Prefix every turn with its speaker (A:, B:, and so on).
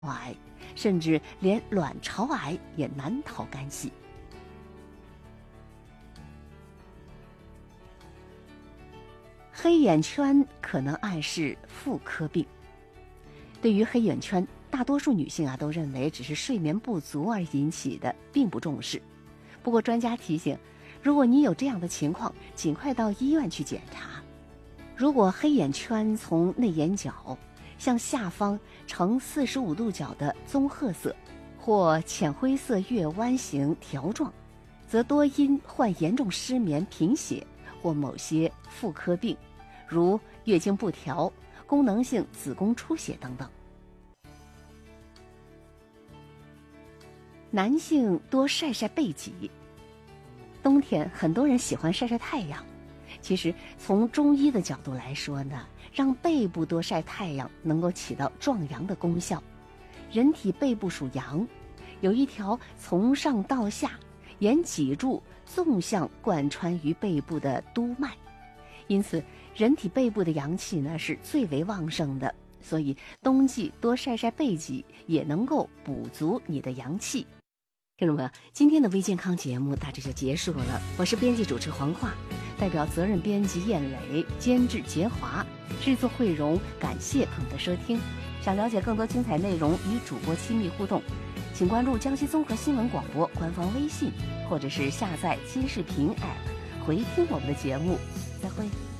A: 癌，甚至连卵巢癌也难逃干系。黑眼圈可能暗示妇科病。对于黑眼圈，大多数女性都认为只是睡眠不足而引起的，并不重视。不过专家提醒，如果你有这样的情况，尽快到医院去检查。如果黑眼圈从内眼角向下方呈45度角的棕褐色或浅灰色月弯形条状，则多因患严重失眠、贫血或某些妇科病，如月经不调、功能性子宫出血等等。男性多晒晒背脊。冬天很多人喜欢晒晒太阳，其实从中医的角度来说呢，让背部多晒太阳能够起到壮阳的功效。人体背部属阳，有一条从上到下沿脊柱纵向贯穿于背部的督脉，因此人体背部的阳气呢是最为旺盛的，所以冬季多晒晒背脊也能够补足你的阳气。听众朋友，今天的微健康节目大致就结束了，我是编辑主持黄化，代表责任编辑燕磊，监制杰华，制作慧荣，感谢朋友的收听。想了解更多精彩内容与主播亲密互动，请关注江西综合新闻广播官方微信，或者是下载金视频 App 回听我们的节目。再会。